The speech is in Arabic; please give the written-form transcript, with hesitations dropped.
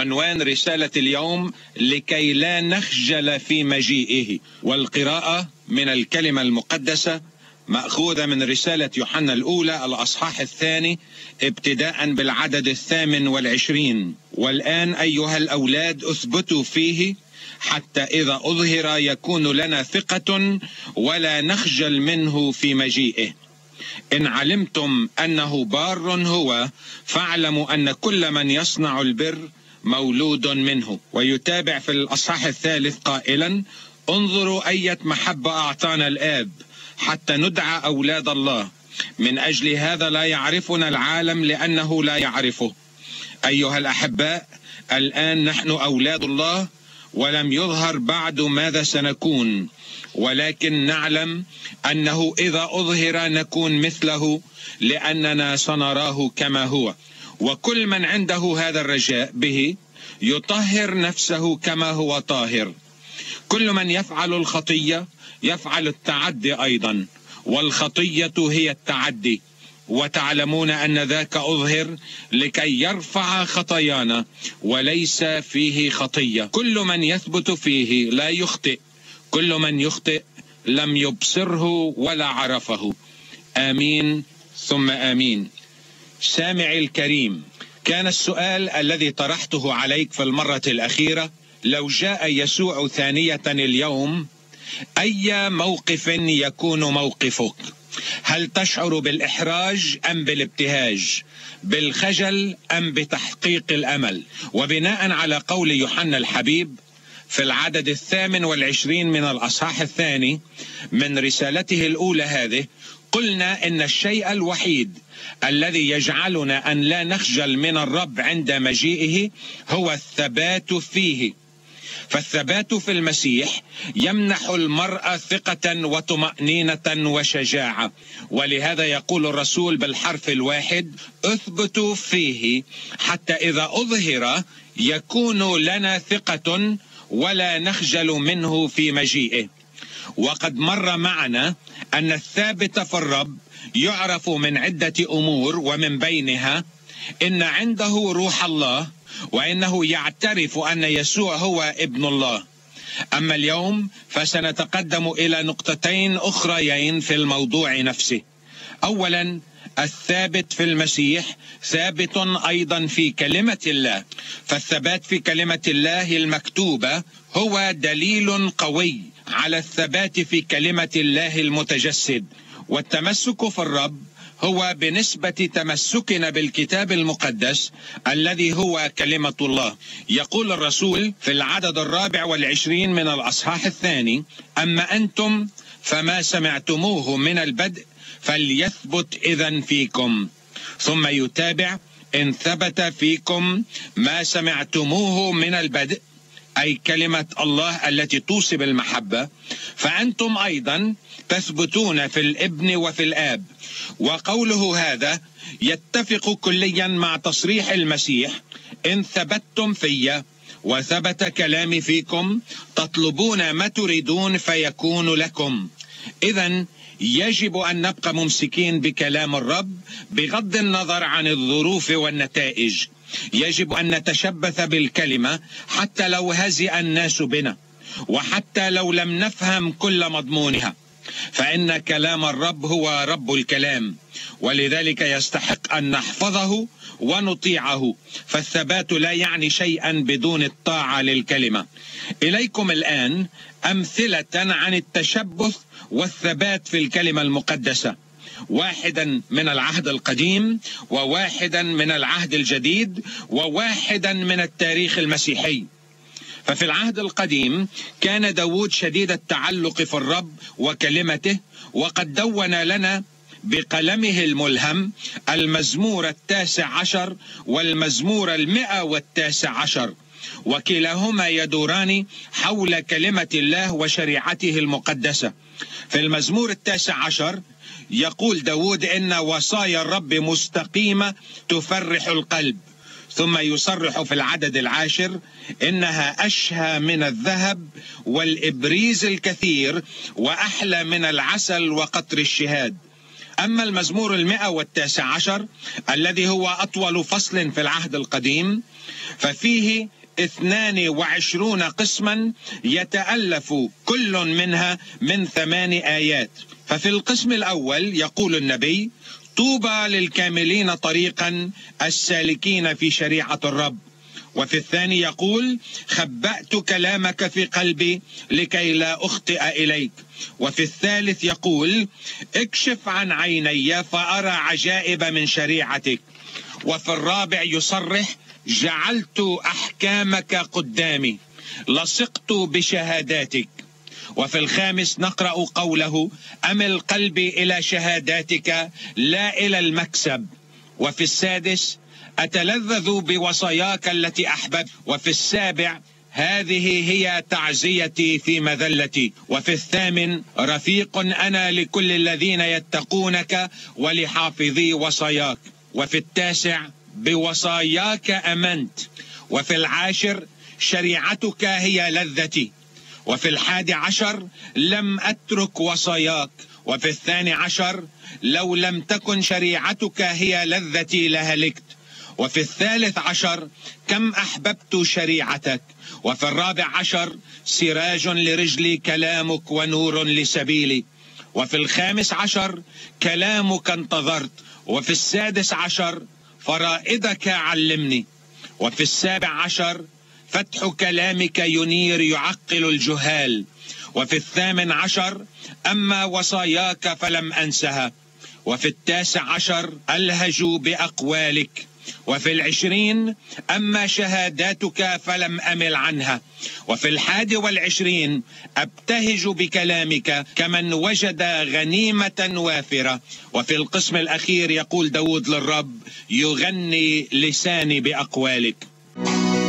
عنوان رسالة اليوم: لكي لا نخجل في مجيئه. والقراءة من الكلمة المقدسة مأخوذة من رسالة يوحنا الأولى الأصحاح 2 ابتداء بالعدد 28. والآن أيها الأولاد اثبتوا فيه حتى إذا أظهر يكون لنا ثقة ولا نخجل منه في مجيئه. إن علمتم أنه بار هو فاعلموا أن كل من يصنع البر مولود منه. ويتابع في الأصحاح 3 قائلا: انظروا أية محبة أعطانا الآب حتى ندعى أولاد الله، من أجل هذا لا يعرفنا العالم لأنه لا يعرفه. أيها الأحباء، الآن نحن أولاد الله ولم يظهر بعد ماذا سنكون، ولكن نعلم أنه إذا أظهر نكون مثله لأننا سنراه كما هو. وكل من عنده هذا الرجاء به يطهر نفسه كما هو طاهر. كل من يفعل الخطية يفعل التعدي أيضا، والخطية هي التعدي، وتعلمون أن ذاك أظهر لكي يرفع خطايانا وليس فيه خطية. كل من يثبت فيه لا يخطئ، كل من يخطئ لم يبصره ولا عرفه. آمين ثم آمين. سامعي الكريم، كان السؤال الذي طرحته عليك في المرة الأخيرة: لو جاء يسوع ثانية اليوم أي موقف يكون موقفك؟ هل تشعر بالإحراج أم بالابتهاج؟ بالخجل أم بتحقيق الأمل؟ وبناء على قول يوحنا الحبيب في العدد 28 من الأصحاح 2 من رسالته الأولى هذه، قلنا إن الشيء الوحيد الذي يجعلنا أن لا نخجل من الرب عند مجيئه هو الثبات فيه. فالثبات في المسيح يمنح المرء ثقة وطمأنينة وشجاعة، ولهذا يقول الرسول بالحرف الواحد: اثبتوا فيه حتى إذا أظهر يكون لنا ثقة ولا نخجل منه في مجيئه. وقد مر معنا أن الثابت في الرب يعرف من عدة أمور، ومن بينها إن عنده روح الله، وإنه يعترف أن يسوع هو ابن الله. أما اليوم فسنتقدم إلى نقطتين أخريين في الموضوع نفسه. أولا، الثابت في المسيح ثابت أيضا في كلمة الله، فالثبات في كلمة الله المكتوبة هو دليل قوي على الثبات في كلمة الله المتجسد. والتمسك في الرب هو بنسبة تمسكنا بالكتاب المقدس الذي هو كلمة الله. يقول الرسول في العدد 24 من الأصحاح 2: أما أنتم فما سمعتموه من البدء فليثبت إذن فيكم. ثم يتابع: إن ثبت فيكم ما سمعتموه من البدء، أي كلمة الله التي توصي بالمحبة، فأنتم أيضا تثبتون في الابن وفي الآب. وقوله هذا يتفق كليا مع تصريح المسيح: إن ثبتتم في وثبت كلامي فيكم تطلبون ما تريدون فيكون لكم. إذن يجب أن نبقى ممسكين بكلام الرب بغض النظر عن الظروف والنتائج. يجب أن نتشبث بالكلمة حتى لو هزئ الناس بنا، وحتى لو لم نفهم كل مضمونها، فإن كلام الرب هو رب الكلام، ولذلك يستحق أن نحفظه ونطيعه. فالثبات لا يعني شيئا بدون الطاعة للكلمة. إليكم الآن أمثلة عن التشبث والثبات في الكلمة المقدسة، واحدا من العهد القديم وواحدا من العهد الجديد وواحدا من التاريخ المسيحي. ففي العهد القديم كان داود شديد التعلق في الرب وكلمته، وقد دون لنا بقلمه الملهم المزمور 19 والمزمور 119، وكلاهما يدوران حول كلمة الله وشريعته المقدسة. في المزمور 19 يقول داود: إن وصايا الرب مستقيمة تفرح القلب. ثم يصرح في العدد 10: إنها أشهى من الذهب والإبريز الكثير وأحلى من العسل وقطر الشهاد. أما المزمور 119 الذي هو أطول فصل في العهد القديم ففيه 22 قسما يتألف كل منها من 8 آيات. ففي القسم الأول يقول النبي: طوبى للكاملين طريقا السالكين في شريعة الرب. وفي الثاني يقول: خبأت كلامك في قلبي لكي لا أخطئ إليك. وفي الثالث يقول: اكشف عن عيني فأرى عجائب من شريعتك. وفي الرابع يصرح: جعلت أحكامك قدامي، لصقت بشهاداتك. وفي الخامس نقرأ قوله: أمل قلبي إلى شهاداتك لا إلى المكسب. وفي السادس: أتلذذ بوصاياك التي أحببت. وفي السابع: هذه هي تعزيتي في مذلتي. وفي الثامن: رفيق أنا لكل الذين يتقونك ولحافظي وصاياك. وفي التاسع: بوصاياك أمنت. وفي العاشر: شريعتك هي لذتي. وفي 11: لم أترك وصاياك. وفي 12: لو لم تكن شريعتك هي لذتي لهلكت. وفي 13: كم أحببت شريعتك. وفي 14: سراج لرجلي كلامك ونور لسبيلي. وفي 15: كلامك انتظرت. وفي 16: فرائدك علمني. وفي 17: فتح كلامك ينير يعقل الجهال. وفي 18: أما وصاياك فلم أنسها. وفي 19: ألهج بأقوالك. وفي 20: أما شهاداتك فلم أمل عنها. وفي 21: أبتهج بكلامك كمن وجد غنيمة وافرة. وفي القسم الأخير يقول داود للرب: يغني لساني بأقوالك.